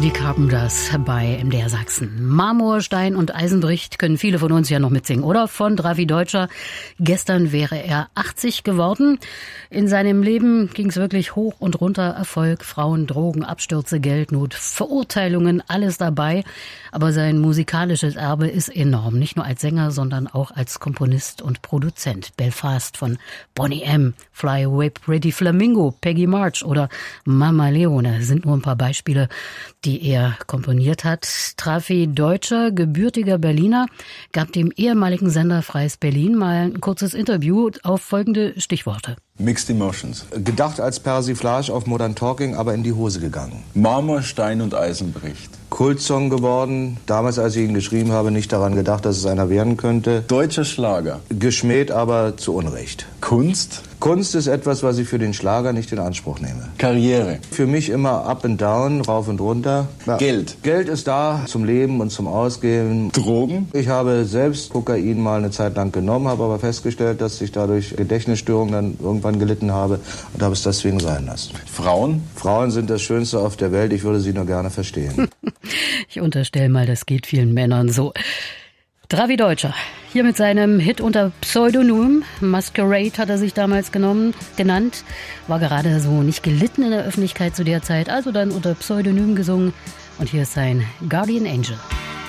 Die Carpenters bei MDR Sachsen. Marmor, Stein und Eisenbricht können viele von uns ja noch mitsingen, oder? Von Drafi Deutscher. Gestern wäre er 80 geworden. In seinem Leben ging es wirklich hoch und runter. Erfolg, Frauen, Drogen, Abstürze, Geldnot, Verurteilungen, alles dabei. Aber sein musikalisches Erbe ist enorm. Nicht nur als Sänger, sondern auch als Komponist und Produzent. Belfast von Boney M., Fly Away Pretty Flamingo, Peggy March oder Mama Leone sind nur ein paar Beispiele, die er komponiert hat. Drafi Deutscher, gebürtiger Berliner, gab dem ehemaligen Sender Freies Berlin mal ein kurzes Interview auf folgende Stichworte. Mixed Emotions. Gedacht als Persiflage auf Modern Talking, aber in die Hose gegangen. Marmor, Stein und Eisenbricht. Kultsong geworden. Damals, als ich ihn geschrieben habe, nicht daran gedacht, dass es einer werden könnte. Deutscher Schlager. Geschmäht, aber zu Unrecht. Kunst. Kunst ist etwas, was ich für den Schlager nicht in Anspruch nehme. Karriere. Für mich immer up and down, rauf und runter. Ja. Geld. Geld ist da zum Leben und zum Ausgeben. Drogen. Ich habe selbst Kokain mal eine Zeit lang genommen, habe aber festgestellt, dass ich dadurch Gedächtnisstörungen dann irgendwann gelitten habe und habe es deswegen sein lassen. Frauen. Frauen sind das Schönste auf der Welt, ich würde sie nur gerne verstehen. Ich unterstelle mal, das geht vielen Männern so. Drafi Deutscher, hier mit seinem Hit unter Pseudonym, Masquerade hat er sich damals genannt, war gerade so nicht gelitten in der Öffentlichkeit zu der Zeit, also dann unter Pseudonym gesungen. Und hier ist sein Guardian Angel.